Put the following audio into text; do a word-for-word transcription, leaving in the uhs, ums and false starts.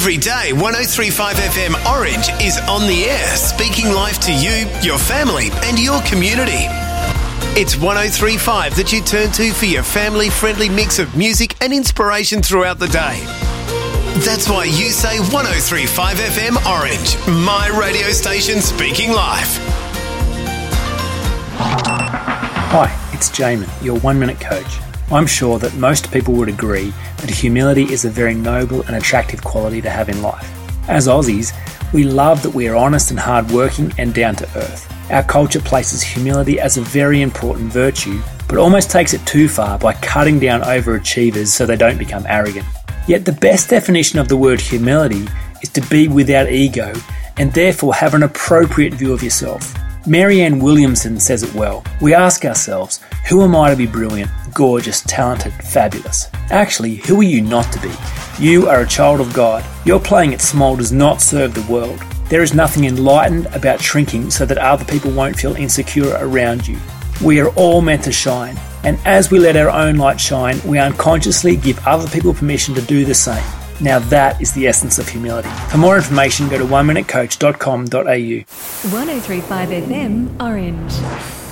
Every day, one oh three point five F M Orange is on the air, speaking life to you, your family and your community. It's one oh three point five that you turn to for your family-friendly mix of music and inspiration throughout the day. That's why you say one oh three point five F M Orange, my radio station speaking life. Hi, it's Jamin, your one-minute coach. I'm sure that most people would agree that humility is a very noble and attractive quality to have in life. As Aussies, we love that we are honest and hard-working and down to earth. Our culture places humility as a very important virtue, but almost takes it too far by cutting down overachievers so they don't become arrogant. Yet the best definition of the word humility is to be without ego and therefore have an appropriate view of yourself. Marianne Williamson says it well. We ask ourselves, who am I to be brilliant, gorgeous, talented, fabulous? Actually, who are you not to be? You are a child of God. Your playing it small does not serve the world. There is nothing enlightened about shrinking so that other people won't feel insecure around you. We are all meant to shine, and as we let our own light shine, we unconsciously give other people permission to do the same. Now that is the essence of humility. For more information, go to one minute coach dot com dot a u. one oh three point five F M Orange.